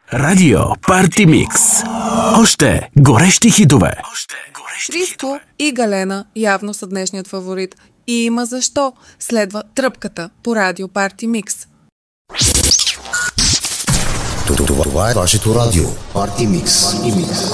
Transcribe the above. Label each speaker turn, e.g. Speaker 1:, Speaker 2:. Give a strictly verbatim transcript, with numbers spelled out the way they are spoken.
Speaker 1: Радио Парти Микс. Още горещи хитове.
Speaker 2: Христо и Галена явно са днешният фаворит. И има защо. Следва Тръпката по Радио Парти Микс.
Speaker 3: Това е вашето радио Парти Микс.